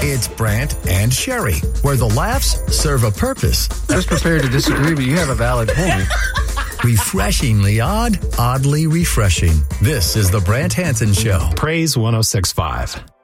It's Brant and Sherry, where the laughs serve a purpose. I was prepared to disagree, but you have a valid point. Refreshingly odd, oddly refreshing. This is the Brant Hansen Show. Praise 106.5.